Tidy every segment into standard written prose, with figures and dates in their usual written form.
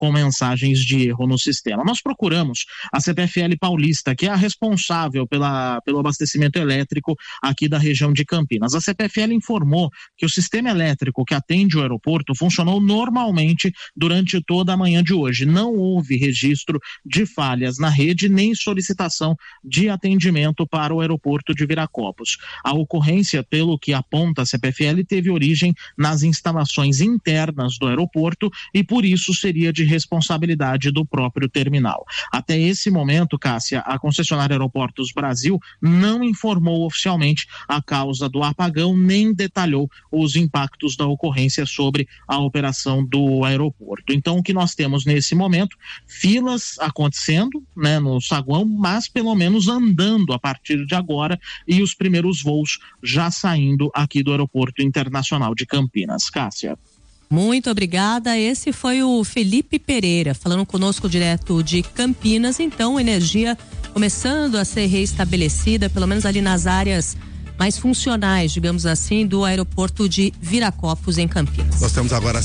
com mensagens de erro no sistema. Nós procuramos a CPFL Paulista, que é a responsável pelo abastecimento elétrico aqui da região de Campinas. A CPFL informou que o sistema elétrico que atende o aeroporto funcionou normalmente durante toda a manhã de hoje. Não houve registro de falhas na rede nem solicitação de atendimento para o aeroporto de Viracopos. A ocorrência, pelo que aponta a CPFL, teve origem nas instalações internas do aeroporto e por isso seria de responsabilidade do próprio terminal. Até esse momento, Cássia, a concessionária Aeroportos Brasil não informou oficialmente a causa do apagão, nem detalhou os impactos da ocorrência sobre a operação do aeroporto. Então, o que nós temos nesse momento, filas acontecendo, né, no saguão, mas pelo menos andando a partir de agora e os primeiros voos já saindo aqui do Aeroporto Internacional de Campinas. Cássia. Muito obrigada. Esse foi o Felipe Pereira, falando conosco direto de Campinas. Então, energia começando a ser reestabelecida, pelo menos ali nas áreas mais funcionais, digamos assim, do aeroporto de Viracopos, em Campinas. Nós temos agora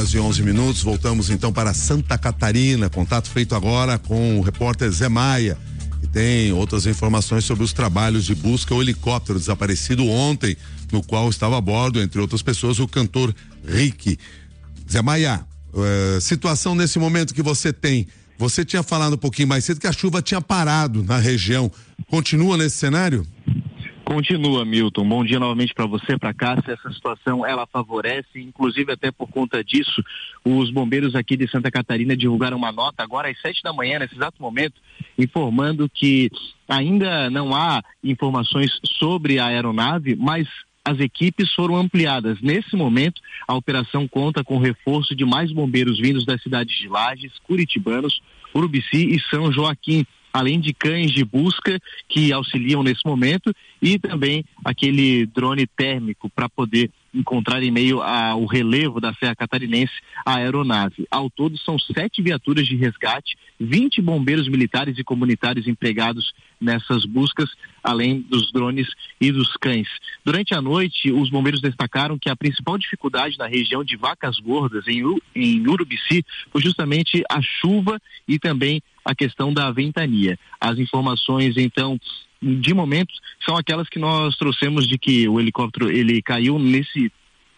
7h11. Voltamos então para Santa Catarina. Contato feito agora com o repórter Zé Maia, que tem outras informações sobre os trabalhos de busca ao helicóptero desaparecido ontem, no qual estava a bordo, entre outras pessoas, o cantor Rick. Zé Maia, situação nesse momento que você tem. Você tinha falado um pouquinho mais cedo que a chuva tinha parado na região. Continua nesse cenário? Continua, Milton. Bom dia novamente para você, para Cássia. Essa situação, ela favorece, inclusive até por conta disso, os bombeiros aqui de Santa Catarina divulgaram uma nota agora às 7h, nesse exato momento, informando que ainda não há informações sobre a aeronave, mas as equipes foram ampliadas. Nesse momento, a operação conta com reforço de mais bombeiros vindos das cidades de Lages, Curitibanos, Urubici e São Joaquim, além de cães de busca que auxiliam nesse momento e também aquele drone térmico para poder encontrar em meio ao relevo da Serra Catarinense a aeronave. Ao todo são 7 viaturas de resgate, 20 bombeiros militares e comunitários empregados nessas buscas, além dos drones e dos cães. Durante a noite, os bombeiros destacaram que a principal dificuldade na região de Vacas Gordas, em Urubici, foi justamente a chuva e também a questão da ventania. As informações, então, de momento, são aquelas que nós trouxemos de que o helicóptero ele caiu nesse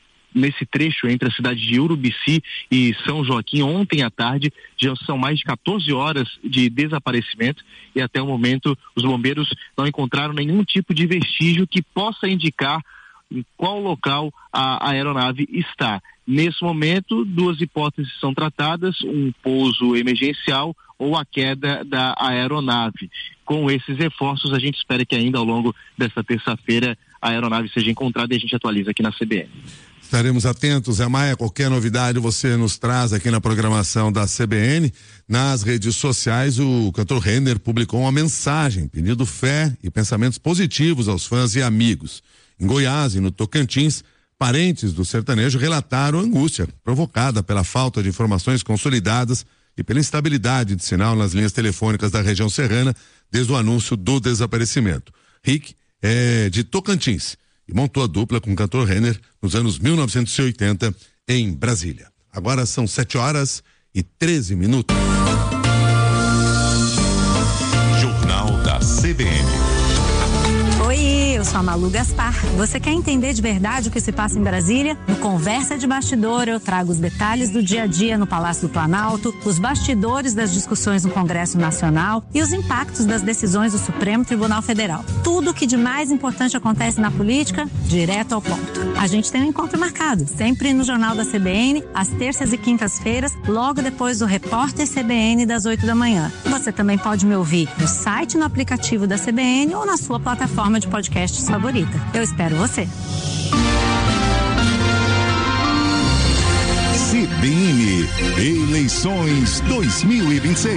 trecho entre a cidade de Urubici e São Joaquim ontem à tarde. Já são mais de 14 horas de desaparecimento e até o momento os bombeiros não encontraram nenhum tipo de vestígio que possa indicar em qual local a aeronave está. Nesse momento, 2 hipóteses são tratadas: um pouso emergencial ou a queda da aeronave. Com esses reforços, a gente espera que ainda ao longo desta terça-feira a aeronave seja encontrada e a gente atualiza aqui na CBN. Estaremos atentos, Zé Maia. Qualquer novidade você nos traz aqui na programação da CBN. Nas redes sociais, o cantor Renner publicou uma mensagem pedindo fé e pensamentos positivos aos fãs e amigos. Em Goiás e no Tocantins, parentes do sertanejo relataram a angústia provocada pela falta de informações consolidadas e pela instabilidade de sinal nas linhas telefônicas da região serrana desde o anúncio do desaparecimento. Rick é de Tocantins e montou a dupla com o cantor Renner nos anos 1980 em Brasília. Agora são 7h13. Jornal da CBN. Oi, eu sou a Malu Gaspar. Você quer entender de verdade o que se passa em Brasília? No Conversa de Bastidor eu trago os detalhes do dia a dia no Palácio do Planalto, os bastidores das discussões no Congresso Nacional e os impactos das decisões do Supremo Tribunal Federal. Tudo o que de mais importante acontece na política, direto ao ponto. A gente tem um encontro marcado, sempre no Jornal da CBN, às terças e quintas-feiras, logo depois do Repórter CBN das 8h. Você também pode me ouvir no site, no aplicativo da CBN ou na sua plataforma de podcasts favorita. Eu espero você. CBN Eleições 2026.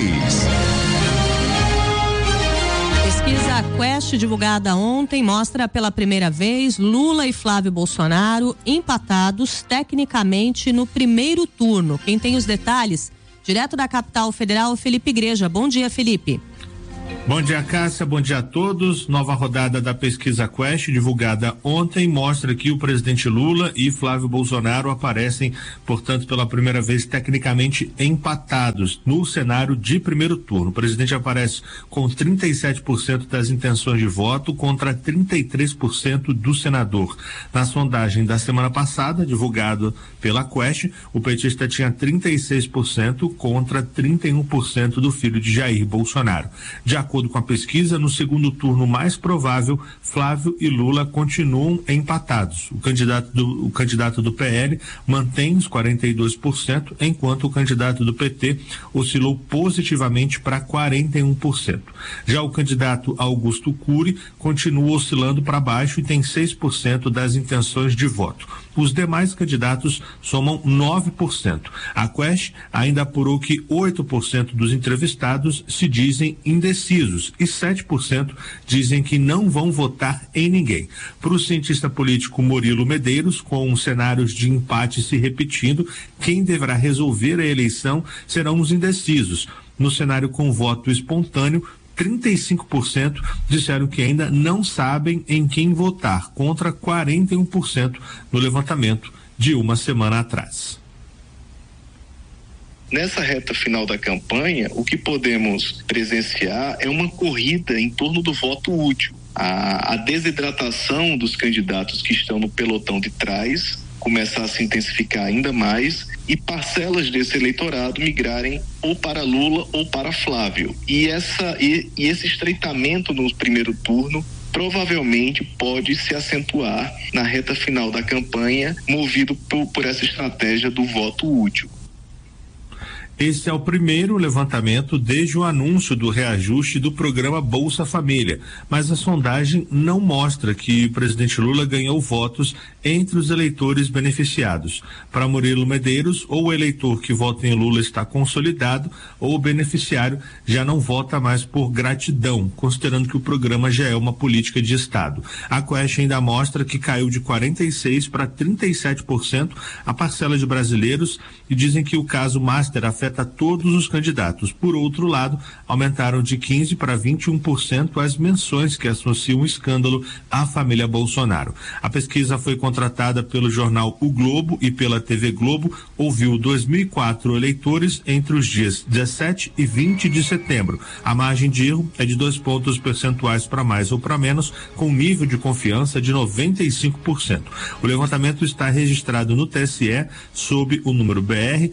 Pesquisa Quest divulgada ontem mostra pela primeira vez Lula e Flávio Bolsonaro empatados tecnicamente no primeiro turno. Quem tem os detalhes, direto da capital federal, Felipe Igreja. Bom dia, Felipe. Bom dia, Cássia, bom dia a todos. Nova rodada da pesquisa Quest, divulgada ontem, mostra que o presidente Lula e Flávio Bolsonaro aparecem, portanto, pela primeira vez tecnicamente empatados no cenário de primeiro turno. O presidente aparece com 37% das intenções de voto contra 33% do senador. Na sondagem da semana passada, divulgada pela Quest, o petista tinha 36% contra 31% do filho de Jair Bolsonaro. De acordo com a pesquisa, no segundo turno mais provável, Flávio e Lula continuam empatados. O candidato do PL mantém os 42%, enquanto o candidato do PT oscilou positivamente para 41%. Já o candidato Augusto Cury continua oscilando para baixo e tem 6% das intenções de voto. Os demais candidatos somam 9%. A Quest ainda apurou que 8% dos entrevistados se dizem indecisos e 7% dizem que não vão votar em ninguém. Para o cientista político Murilo Medeiros, com cenários de empate se repetindo, quem deverá resolver a eleição serão os indecisos. No cenário com voto espontâneo, 35% disseram que ainda não sabem em quem votar, contra 41% no levantamento de uma semana atrás. Nessa reta final da campanha, o que podemos presenciar é uma corrida em torno do voto útil. A desidratação dos candidatos que estão no pelotão de trás começa a se intensificar ainda mais e parcelas desse eleitorado migrarem ou para Lula ou para Flávio. E esse estreitamento no primeiro turno provavelmente pode se acentuar na reta final da campanha, movido por essa estratégia do voto útil. Esse é o primeiro levantamento desde o anúncio do reajuste do programa Bolsa Família, mas a sondagem não mostra que o presidente Lula ganhou votos entre os eleitores beneficiados. Para Murilo Medeiros, ou o eleitor que vota em Lula está consolidado, ou o beneficiário já não vota mais por gratidão, considerando que o programa já é uma política de Estado. A Quest ainda mostra que caiu de 46% para 37% a parcela de brasileiros e dizem que o caso Master afeta todos os candidatos. Por outro lado, aumentaram de 15% para 21% as menções que associam o escândalo à família Bolsonaro. A pesquisa foi contratada pelo jornal O Globo e pela TV Globo, ouviu 2.004 eleitores entre os dias 17 e 20 de setembro. A margem de erro é de 2 pontos percentuais para mais ou para menos, com nível de confiança de 95%. O levantamento está registrado no TSE sob o número BR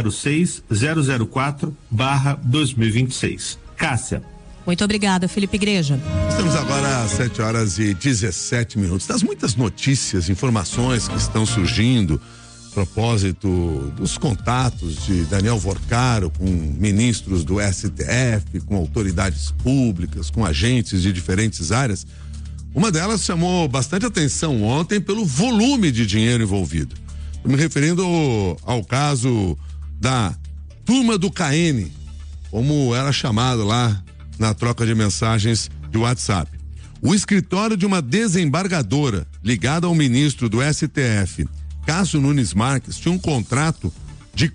06004/2026. Cássia. Muito obrigada, Felipe Igreja. Estamos agora às 7h17. Das muitas notícias, informações que estão surgindo a propósito dos contatos de Daniel Vorcaro com ministros do STF, com autoridades públicas, com agentes de diferentes áreas. Uma delas chamou bastante atenção ontem pelo volume de dinheiro envolvido. Estou me referindo ao caso da Turma do KN, como era chamado lá na troca de mensagens de WhatsApp. O escritório de uma desembargadora ligada ao ministro do STF, Cássio Nunes Marques, tinha um contrato de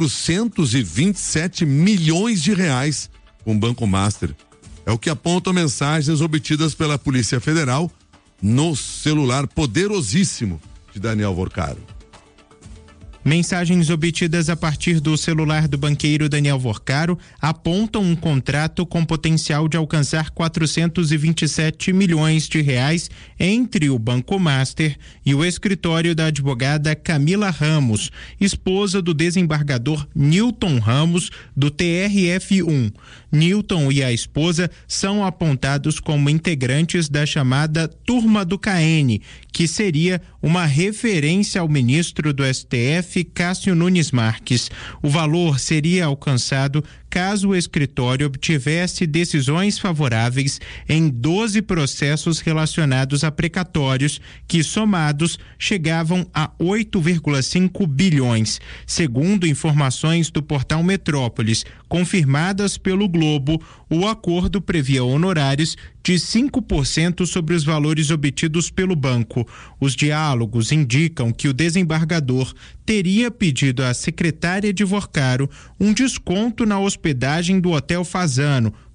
427 milhões de reais com o Banco Master. É o que apontam mensagens obtidas pela Polícia Federal no celular poderosíssimo de Daniel Vorcaro. Mensagens obtidas a partir do celular do banqueiro Daniel Vorcaro apontam um contrato com potencial de alcançar 427 milhões de reais entre o Banco Master e o escritório da advogada Camila Ramos, esposa do desembargador Newton Ramos, do TRF1. Newton e a esposa são apontados como integrantes da chamada Turma do KN, que seria uma referência ao ministro do STF, Cássio Nunes Marques. O valor seria alcançado caso o escritório obtivesse decisões favoráveis em 12 processos relacionados a precatórios, que somados chegavam a 8,5 bilhões. Segundo informações do portal Metrópolis, confirmadas pelo Globo, o acordo previa honorários de 5% sobre os valores obtidos pelo banco. Os diálogos indicam que o desembargador teria pedido à secretária de Vorcaro um desconto na hospedagem do Hotel Fasano,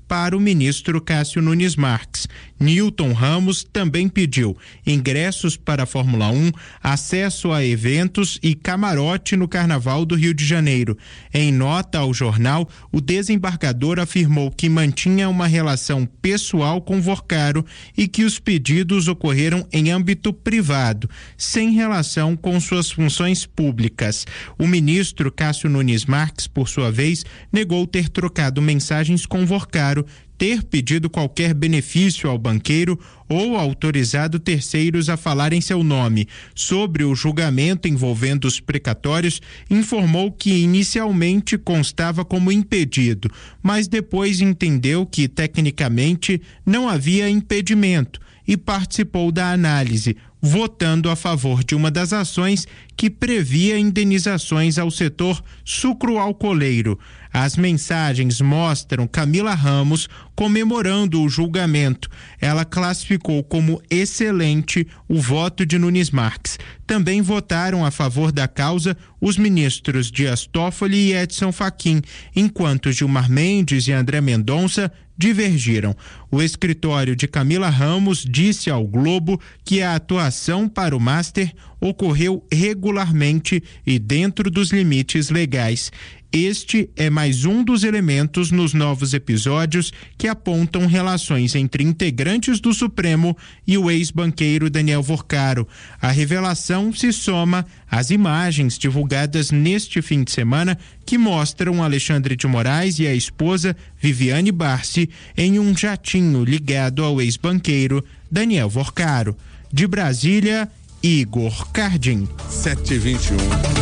para o ministro Cássio Nunes Marques. Newton Ramos também pediu ingressos para a Fórmula 1, acesso a eventos e camarote no Carnaval do Rio de Janeiro. Em nota ao jornal, o desembargador afirmou que mantinha uma relação pessoal com Vorcaro e que os pedidos ocorreram em âmbito privado, sem relação com suas funções públicas. O ministro Cássio Nunes Marques, por sua vez, negou ter trocado mensagens com Vorcaro, ter pedido qualquer benefício ao banqueiro ou autorizado terceiros a falar em seu nome. Sobre o julgamento envolvendo os precatórios, informou que inicialmente constava como impedido, mas depois entendeu que tecnicamente não havia impedimento e participou da análise, votando a favor de uma das ações que previa indenizações ao setor sucroalcooleiro. As mensagens mostram Camila Ramos comemorando o julgamento. Ela classificou como excelente o voto de Nunes Marques. Também votaram a favor da causa os ministros Dias Toffoli e Edson Fachin, enquanto Gilmar Mendes e André Mendonça divergiram. O escritório de Camila Ramos disse ao Globo que a atuação para o Master ocorreu regularmente e dentro dos limites legais. Este é mais um dos elementos nos novos episódios que apontam relações entre integrantes do Supremo e o ex-banqueiro Daniel Vorcaro. A revelação se soma às imagens divulgadas neste fim de semana que mostram Alexandre de Moraes e a esposa Viviane Barsi em um jatinho ligado ao ex-banqueiro Daniel Vorcaro. De Brasília, Igor Cardim. 7h21.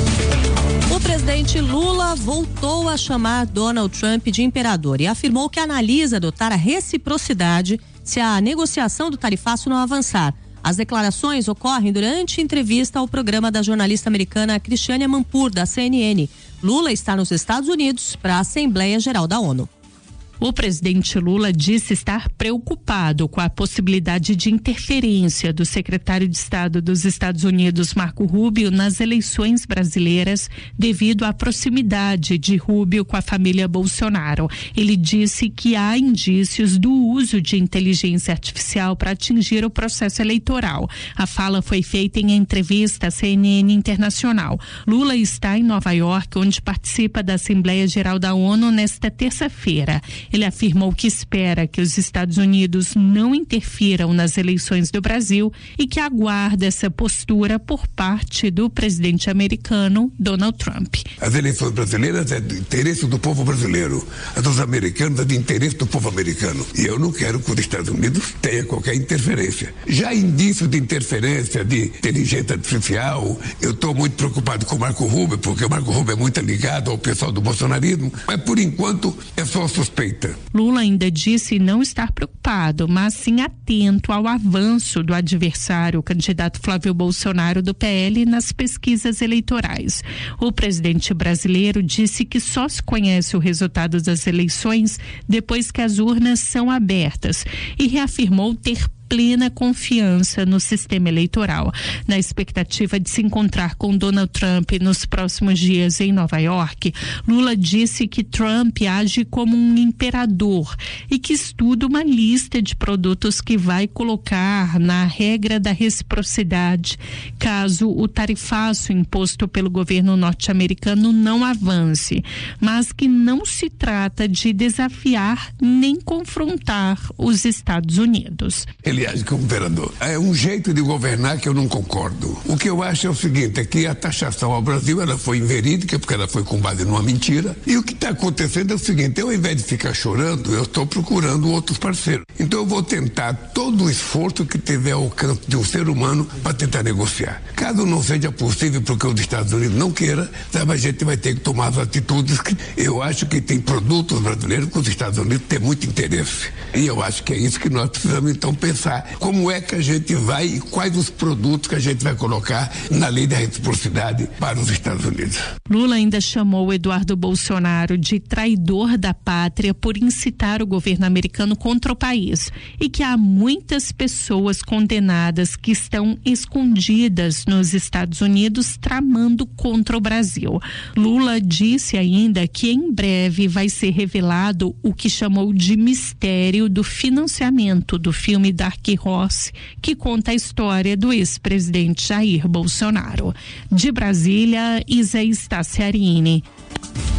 O presidente Lula voltou a chamar Donald Trump de imperador e afirmou que analisa adotar a reciprocidade se a negociação do tarifaço não avançar. As declarações ocorrem durante entrevista ao programa da jornalista americana Cristiane Amanpour, da CNN. Lula está nos Estados Unidos para a Assembleia Geral da ONU. O presidente Lula disse estar preocupado com a possibilidade de interferência do secretário de Estado dos Estados Unidos, Marco Rubio, nas eleições brasileiras devido à proximidade de Rubio com a família Bolsonaro. Ele disse que há indícios do uso de inteligência artificial para atingir o processo eleitoral. A fala foi feita em entrevista à CNN Internacional. Lula está em Nova York, onde participa da Assembleia Geral da ONU nesta terça-feira. Ele afirmou que espera que os Estados Unidos não interfiram nas eleições do Brasil e que aguarda essa postura por parte do presidente americano Donald Trump. As eleições brasileiras é do interesse do povo brasileiro, as dos americanos é do interesse do povo americano. E eu não quero que os Estados Unidos tenha qualquer interferência. Já indício de interferência de inteligência artificial, eu estou muito preocupado com o Marco Rubio, porque o Marco Rubio é muito ligado ao pessoal do bolsonarismo, mas por enquanto é só suspeita. Lula ainda disse não estar preocupado, mas sim atento ao avanço do adversário, o candidato Flávio Bolsonaro do PL, nas pesquisas eleitorais. O presidente brasileiro disse que só se conhece o resultado das eleições depois que as urnas são abertas e reafirmou ter plena confiança no sistema eleitoral. Na expectativa de se encontrar com Donald Trump nos próximos dias em Nova York, Lula disse que Trump age como um imperador e que estuda uma lista de produtos que vai colocar na regra da reciprocidade caso o tarifaço imposto pelo governo norte-americano não avance, mas que não se trata de desafiar nem confrontar os Estados Unidos. Ele age como imperador. É um jeito de governar que eu não concordo. O que eu acho é o seguinte, é que a taxação ao Brasil, ela foi inverídica, porque ela foi com base numa mentira. E o que está acontecendo é o seguinte, eu, ao invés de ficar chorando, eu estou procurando outros parceiros. Então eu vou tentar todo o esforço que tiver ao alcance de um ser humano para tentar negociar. Caso não seja possível, porque os Estados Unidos não queira, sabe, a gente vai ter que tomar as atitudes que eu acho que tem produtos brasileiros que os Estados Unidos têm muito interesse. E eu acho que é isso que nós precisamos então pensar. pensar como é que a gente vai e quais os produtos que a gente vai colocar na lei da reciprocidade para os Estados Unidos. Lula ainda chamou Eduardo Bolsonaro de traidor da pátria por incitar o governo americano contra o país e que há muitas pessoas condenadas que estão escondidas nos Estados Unidos tramando contra o Brasil. Lula disse ainda que em breve vai ser revelado o que chamou de mistério do financiamento do filme Dark Horse, que conta a história do ex-presidente Jair Bolsonaro. De Brasília, Isa Staciarini.